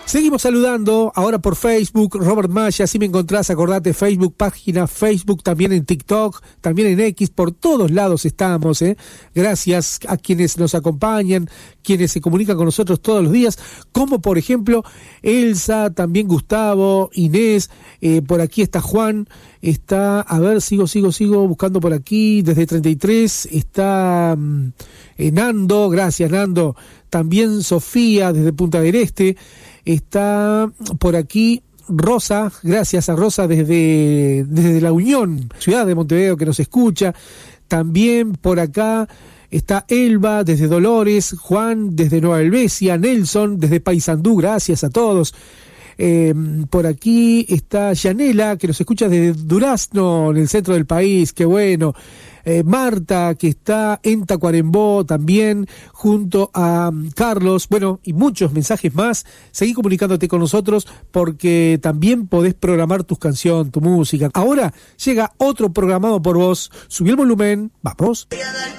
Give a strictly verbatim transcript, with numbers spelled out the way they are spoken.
Seguimos saludando ahora por Facebook, Robert Maya, si me encontrás, acordate, Facebook, página Facebook, también en TikTok, también en X, por todos lados estamos, ¿eh? Gracias a quienes nos acompañan, quienes se comunican con nosotros todos los días, como por ejemplo Elsa, también Gustavo, Inés, eh, por aquí está Juan, está, a ver, sigo, sigo, sigo buscando por aquí, desde treinta y tres, está eh, Nando, gracias Nando, también Sofía desde Punta del Este, está por aquí Rosa, gracias a Rosa desde, desde La Unión, ciudad de Montevideo, que nos escucha. También por acá está Elba desde Dolores, Juan desde Nueva Helvecia, Nelson desde Paysandú, gracias a todos. Eh, por aquí está Yanela, que nos escucha desde Durazno, en el centro del país, qué bueno. Eh, Marta, que está en Tacuarembó también, junto a um, Carlos, bueno, y muchos mensajes más. Seguí comunicándote con nosotros porque también podés programar tus canciones, tu música. Ahora llega otro programado por vos. Subí el volumen, vamos.